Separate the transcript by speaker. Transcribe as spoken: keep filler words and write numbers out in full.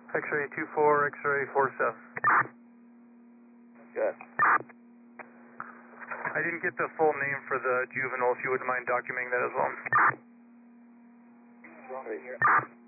Speaker 1: X-ray two four, X-ray four seven.
Speaker 2: Good.
Speaker 1: I didn't get the full name for the juvenile, if you wouldn't mind documenting that as well.
Speaker 2: Right here.